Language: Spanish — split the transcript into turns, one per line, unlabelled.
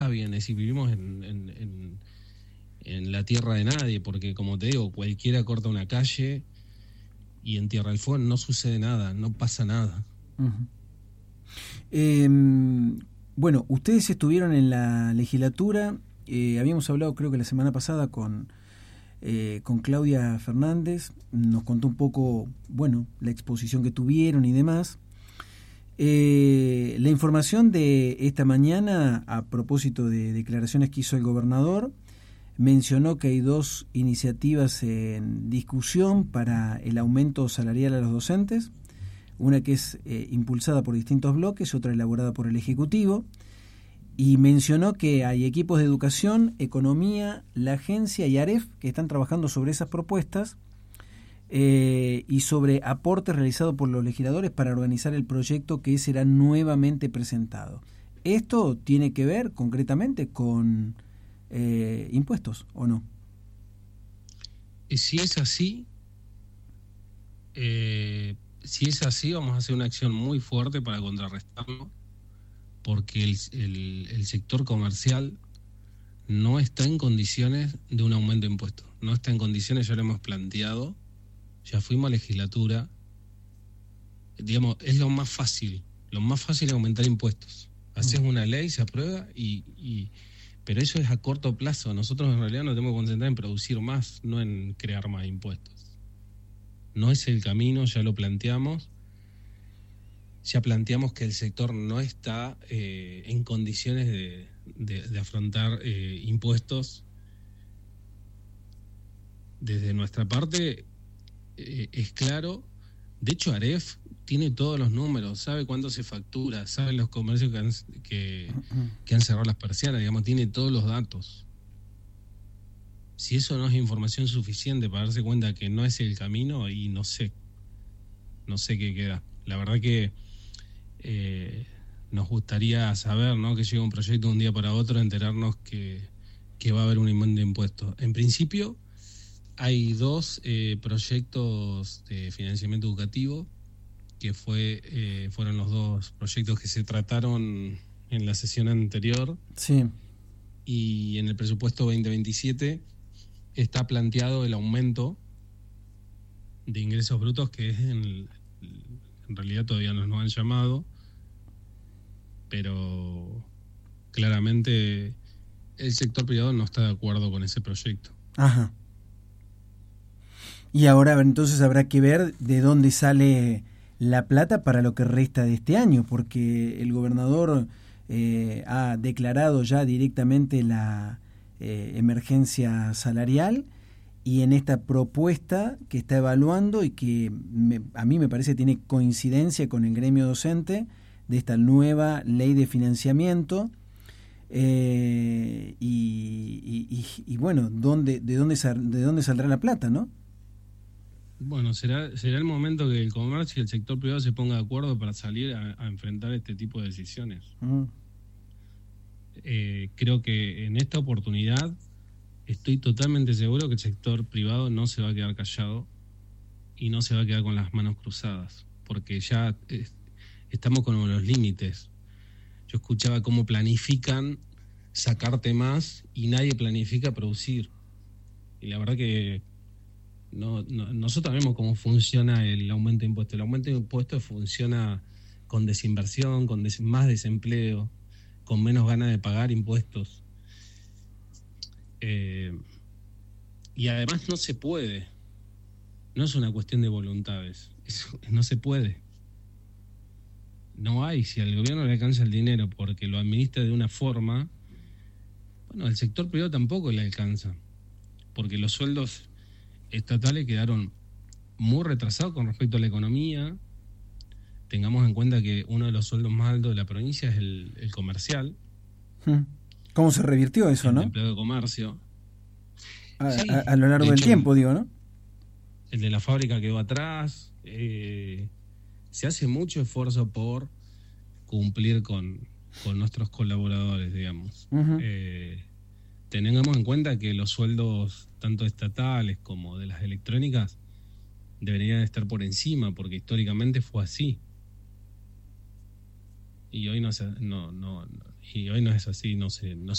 bien, es decir, vivimos en la tierra de nadie, porque como te digo, cualquiera corta una calle y en Tierra del Fuego no sucede nada, no pasa nada.
Uh-huh. Bueno, ustedes estuvieron en la legislatura, habíamos hablado creo que la semana pasada con Claudia Fernández, nos contó un poco, bueno, la exposición que tuvieron y demás. La información de esta mañana, a propósito de declaraciones que hizo el gobernador, mencionó que hay 2 iniciativas en discusión para el aumento salarial a los docentes, una que es impulsada por distintos bloques, otra elaborada por el Ejecutivo, y mencionó que hay equipos de educación, economía, la agencia y AREF que están trabajando sobre esas propuestas y sobre aportes realizados por los legisladores para organizar el proyecto que será nuevamente presentado. ¿Esto tiene que ver concretamente con impuestos o no?
Si es así, vamos a hacer una acción muy fuerte para contrarrestarlo, porque el sector comercial no está en condiciones de un aumento de impuestos. No está en condiciones, ya lo hemos planteado, ya fuimos a legislatura. Digamos, es lo más fácil es aumentar impuestos. Haces una ley, se aprueba, pero eso es a corto plazo. Nosotros en realidad nos tenemos que concentrar en producir más, no en crear más impuestos. No es el camino, ya lo planteamos. Ya planteamos que el sector no está en condiciones de afrontar impuestos. Desde nuestra parte es claro. De hecho, AREF tiene todos los números, sabe cuánto se factura, sabe los comercios que han cerrado las persianas, digamos, tiene todos los datos. Si eso no es información suficiente para darse cuenta que no es el camino, y no sé qué queda. La verdad que nos gustaría saber, ¿no?, que llega un proyecto de un día para otro, enterarnos que va a haber un aumento de impuestos. En principio, hay 2 proyectos de financiamiento educativo que fueron los 2 proyectos que se trataron en la sesión anterior.
Sí.
Y en el presupuesto 2027 está planteado el aumento de ingresos brutos, que es en realidad todavía no nos han llamado, pero claramente el sector privado no está de acuerdo con ese proyecto.
Ajá. Y ahora entonces habrá que ver de dónde sale la plata para lo que resta de este año, porque el gobernador ha declarado ya directamente la emergencia salarial, y en esta propuesta que está evaluando y que a mí me parece tiene coincidencia con el gremio docente de esta nueva ley de financiamiento, y bueno, ¿de dónde saldrá la plata, no?
Bueno, será el momento que el comercio y el sector privado se pongan de acuerdo para salir a enfrentar este tipo de decisiones. Creo que en esta oportunidad estoy totalmente seguro que el sector privado no se va a quedar callado y no se va a quedar con las manos cruzadas, porque ya estamos con los límites. Yo escuchaba cómo planifican sacarte más y nadie planifica producir. Y la verdad que nosotros sabemos cómo funciona el aumento de impuestos. El aumento de impuestos funciona con desinversión, con más desempleo, con menos ganas de pagar impuestos. Y además no se puede. No es una cuestión de voluntades. No se puede. No hay. Si al gobierno le alcanza el dinero porque lo administra de una forma, bueno, al sector privado tampoco le alcanza, porque los sueldos estatales quedaron muy retrasados con respecto a la economía. Tengamos en cuenta que uno de los sueldos más altos de la provincia es el comercial.
¿Cómo se revirtió eso, no?
El empleado de comercio.
A lo largo del tiempo, digo, ¿no?
El de la fábrica quedó atrás. Se hace mucho esfuerzo por cumplir con nuestros colaboradores, digamos. Tengamos en cuenta que los sueldos tanto estatales como de las electrónicas deberían estar por encima, porque históricamente fue así. Y hoy no es así, no se